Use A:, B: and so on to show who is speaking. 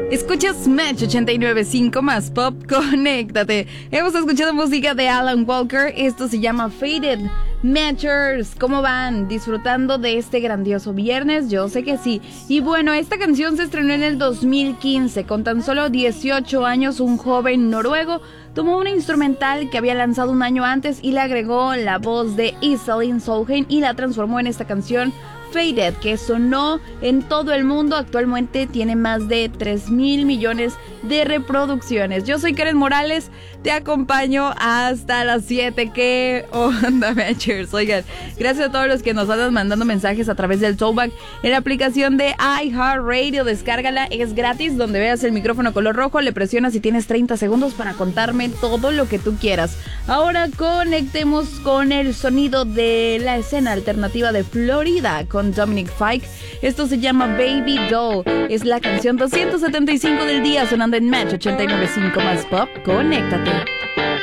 A: Escuchas Match 89.5 más Pop, conéctate. Hemos escuchado música de Alan Walker, esto se llama Faded. Matchers, ¿cómo van? ¿Disfrutando de este grandioso viernes? Yo sé que sí. Y bueno, esta canción se estrenó en el 2015. Con tan solo 18 años, un joven noruego tomó una instrumental que había lanzado un año antes y le agregó la voz de Iselin Solheim y la transformó en esta canción Faded, que sonó en todo el mundo. Actualmente tiene más de 3,000 millones de reproducciones. Yo soy Karen Morales, te acompaño hasta las 7. ¿Qué onda, Matchers? Oigan, gracias a todos los que nos andan mandando mensajes a través del Throwback en la aplicación de iHeartRadio. Descárgala, es gratis. Donde veas el micrófono color rojo, le presionas y tienes 30 segundos para contarme todo lo que tú quieras. Ahora conectemos con el sonido de la escena alternativa de Florida con Dominic Fike. Esto se llama Baby Doll. Es la canción 275 del día, sonando en Match 89.5 más Pop. Conéctate.